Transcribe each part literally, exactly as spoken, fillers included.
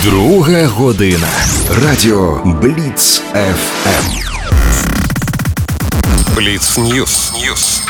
Друга година. Радіо Бліц еф ем. Бліц Ньюс. Ньюс.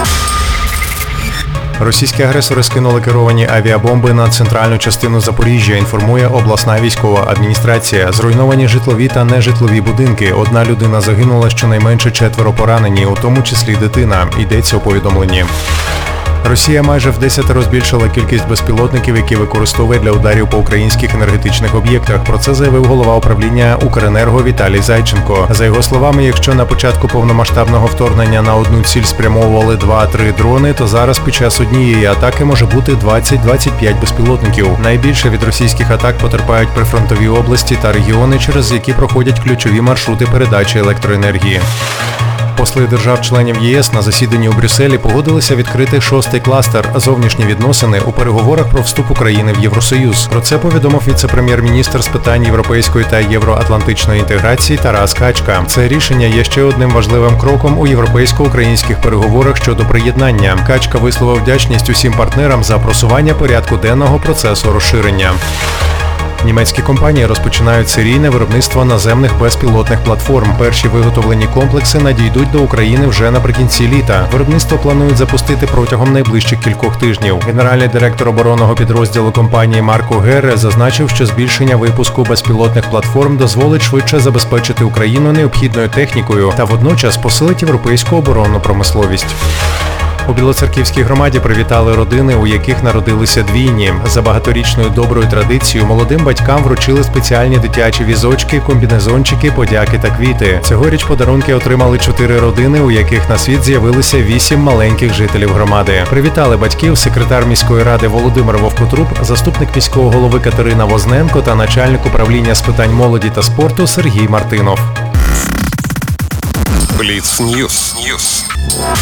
Російські агресори скинули керовані авіабомби на центральну частину Запоріжжя, інформує обласна військова адміністрація. Зруйновані житлові та нежитлові будинки. Одна людина загинула, щонайменше четверо поранені, у тому числі дитина, йдеться у повідомленні. Росія майже в десятеро збільшила кількість безпілотників, які використовує для ударів по українських енергетичних об'єктах. Про це заявив голова управління Укренерго Віталій Зайченко. За його словами, якщо на початку повномасштабного вторгнення на одну ціль спрямовували два-три дрони, то зараз під час однієї атаки може бути двадцять-двадцять п'ять безпілотників. Найбільше від російських атак потерпають прифронтові області та регіони, через які проходять ключові маршрути передачі електроенергії. Посли держав-членів ЄС на засіданні у Брюсселі погодилися відкрити шостий кластер «Зовнішні відносини» у переговорах про вступ України в Євросоюз. Про це повідомив віце-прем'єр-міністр з питань європейської та євроатлантичної інтеграції Тарас Качка. Це рішення є ще одним важливим кроком у європейсько-українських переговорах щодо приєднання. Качка висловив вдячність усім партнерам за просування порядку денного процесу розширення. Німецькі компанії розпочинають серійне виробництво наземних безпілотних платформ. Перші виготовлені комплекси надійдуть до України вже наприкінці літа. Виробництво планують запустити протягом найближчих кількох тижнів. Генеральний директор оборонного підрозділу компанії Марко Герре зазначив, що збільшення випуску безпілотних платформ дозволить швидше забезпечити Україну необхідною технікою та водночас посилить європейську оборонну промисловість. У Білоцерківській громаді привітали родини, у яких народилися двійні. За багаторічною доброю традицією молодим батькам вручили спеціальні дитячі візочки, комбінезончики, подяки та квіти. Цьогоріч подарунки отримали чотири родини, у яких на світ з'явилися вісім маленьких жителів громади. Привітали батьків секретар міської ради Володимир Вовкотруб, заступник міського голови Катерина Возненко та начальник управління з питань молоді та спорту Сергій Мартинов. Бліц Ньюс. Ньюс.